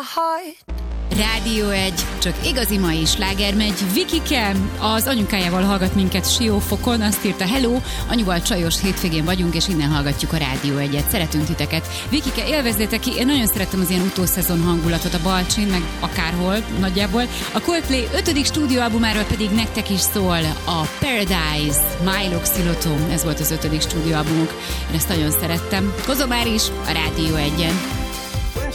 Rádió 1, csak igazi mai sláger megy. Vikike az anyukájával hallgat minket Siófokon, azt írta: hello, anyuval csajos hétvégén vagyunk, és innen hallgatjuk a Rádió 1-et. Szeretünk titeket. Vikike, élvezzétek ki, én nagyon szeretem az ilyen utószezon hangulatot a Balcsin, meg akárhol nagyjából. A Coldplay 5. stúdióalbumáról pedig nektek is szól a Paradise, Milo Xyloto, ez volt az 5. stúdióalbumuk. Én ezt nagyon szerettem. Kozomár is a Rádió 1-en.